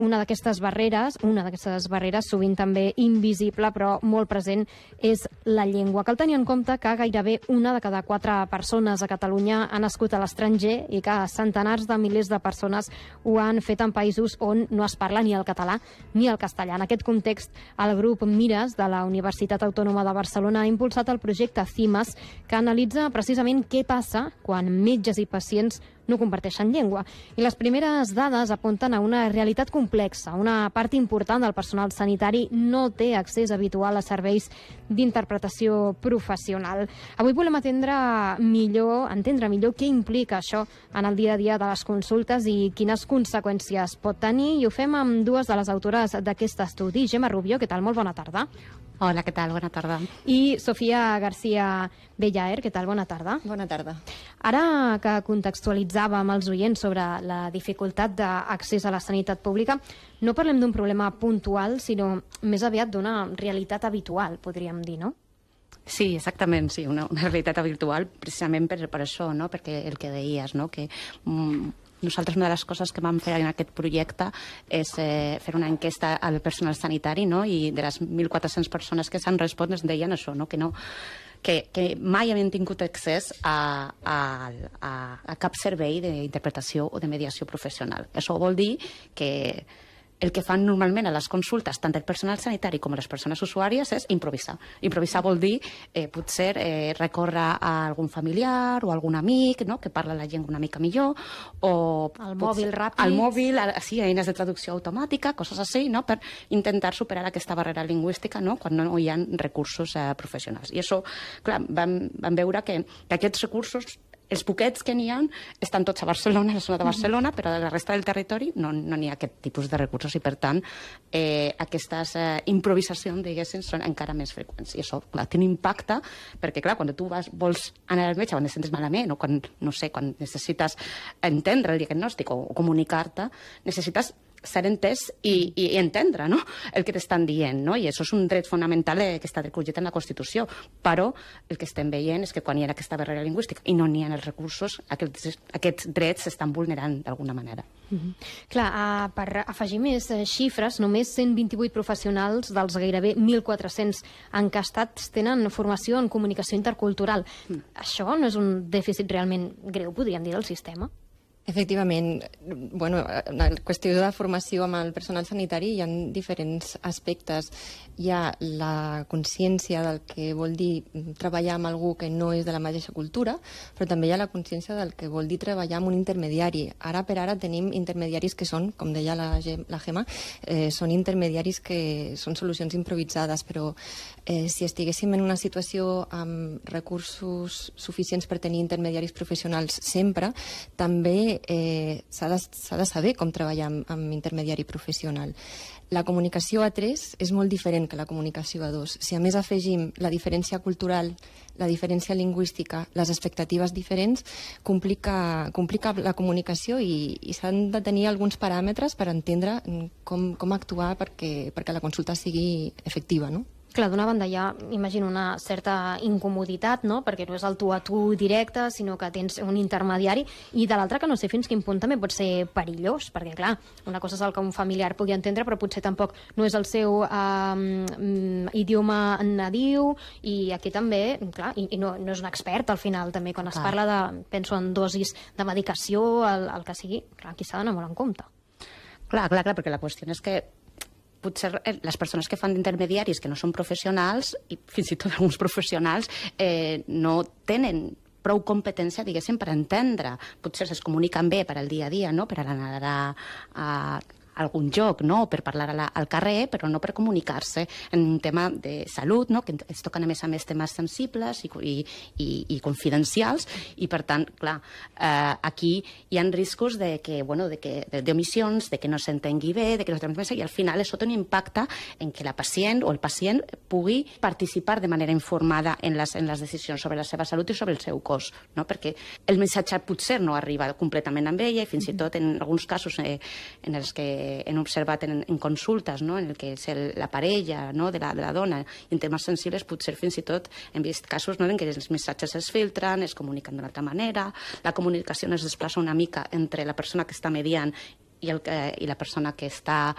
una d'aquestes barreres sovint també invisible, però molt present, és la llengua. Cal tenir en compte que gairebé una de cada 4 persones a Catalunya ha nascut a l'estranger i que centenars de milers de persones ho han fet en països on no es parla ni el català ni el castellà. En aquest context, el grup Mires de la Universitat Autònoma de Barcelona ha impulsat el projecte CIMAS, que analitza precisament què passa quan metges i pacients no comparteixen llengua. I les primeres dades apunten a una realitat complexa. Una part important del personal sanitari no té accés habitual a serveis d'interpretació professional. Avui volem entendre millor què implica això en el dia a dia de les consultes i quines conseqüències pot tenir. I ho fem amb dues de les autores d'aquest estudi. Gemma Rubio, què tal? Molt bona tarda. Hola, què tal? Bona tarda. I Sofia García Bellaer, què tal? Bona tarda. Bona tarda. Ara que contextualitzàvem els oients sobre la dificultat d'accés a la sanitat pública, no parlem d'un problema puntual, sinó més aviat d'una realitat habitual, podríem dir, no? Sí, exactament, sí, una realitat habitual, precisament per això, no? Perquè el que deies, no? Que nosaltres una de les coses que vam fer en aquest projecte és fer una enquesta al personal sanitari, no? I de les 1.400 persones que s'han respost ens deien això, no? Que mai havien tingut accés a cap servei d'interpretació o de mediació professional. Això vol dir que el que fan normalment a les consultes, tant el personal sanitari com les persones usuàries, és improvisar. Improvisar vol dir potser recórrer a algun familiar o algun amic, no?, que parla la llengua una mica millor, o el mòbil ràpid. El mòbil, sí, eines de traducció automàtica, coses així, no?, per intentar superar aquesta barrera lingüística, no?, quan no hi ha recursos professionals. I això, clar, vam veure que aquests recursos, els poquets que n'hi ha, estan tots a Barcelona, a la zona de Barcelona, però a la resta del territori no n'hi ha aquest tipus de recursos i, per tant, aquestes improvisacions, diguéssim, són encara més freqüents. I això, clar, té un impacte, perquè, clar, quan tu vols anar al metge, quan et sents malament, o quan, no sé, quan necessites entendre el diagnòstic o comunicar-te, necessites ser entès i entendre, no?, el que t'estan dient, no? I això és un dret fonamental que està recollit en la Constitució, però el que estem veient és que quan hi ha aquesta barrera lingüística i no n'hi ha els recursos, aquests drets s'estan vulnerant d'alguna manera. Clar, per afegir més xifres, només 128 professionals dels gairebé 1.400 encastats tenen formació en comunicació intercultural. Això no és un dèficit realment greu, podríem dir, del sistema? Efectivament, bueno, en la qüestió de formació amb el personal sanitari hi ha diferents aspectes. Hi ha la consciència del que vol dir treballar amb algú que no és de la mateixa cultura, però també hi ha la consciència del que vol dir treballar amb un intermediari. Ara per ara tenim intermediaris que són, com deia la Gemma, són intermediaris que són solucions improvisades, però si estiguéssim en una situació amb recursos suficients per tenir intermediaris professionals sempre, també s'ha de saber com treballar amb intermediari professional. La comunicació a 3 és molt diferent que la comunicació a 2. Si a més afegim la diferència cultural, la diferència lingüística, les expectatives diferents, complica la comunicació i s'han de tenir alguns paràmetres per entendre com actuar perquè la consulta sigui efectiva, no? Clar, d'una banda hi ha, imagino, una certa incomoditat, no?, perquè no és el tu a tu directe, sinó que tens un intermediari, i de l'altra que no sé fins quin punt també pot ser perillós, perquè, clar, una cosa és el que un familiar pugui entendre, però potser tampoc no és el seu idioma nadiu, i aquí també, clar, i no és un expert al final, també, quan es parla de, penso en dosis de medicació, el que sigui, clar, aquí s'ha d'anar molt en compte. Clar, perquè la qüestió és que potser les persones que fan d'intermediaris que no són professionals, i fins i tot alguns professionals, no tenen prou competència, diguéssim, per entendre. Potser es comuniquen bé per al dia a dia, no?, per anar a algun lloc, no?, per parlar al carrer, però no per comunicar-se en un tema de salut, no?, que es toquen a més temes sensibles i confidencials, i per tant, clar, aquí hi ha riscos d'omissions, de que no s'entengui bé, de que no es transmeti, i al final això té un impacte en que la pacient o el pacient pugui participar de manera informada en les decisions sobre la seva salut i sobre el seu cos, no?, perquè el missatge potser no arriba completament amb ella, i fins i tot en alguns casos en els que hem observat en consultes, no?, en el que és la parella, no?, de la dona, en temes sensibles, potser fins i tot hem vist casos, no?, en què els missatges es filtren, es comuniquen d'una altra manera, la comunicació no es desplaça una mica entre la persona que està mediant i la persona que està